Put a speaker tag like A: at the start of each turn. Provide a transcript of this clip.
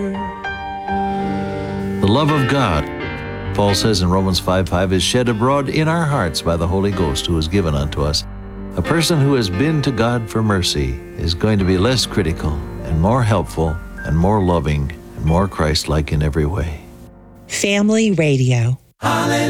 A: The love of God, Paul says in Romans 5:5, is shed abroad in our hearts by the Holy Ghost who is given unto us. A person who has been to God for mercy is going to be less critical and more helpful and more loving and more Christ-like in every way.
B: Family Radio.
C: Hallelujah.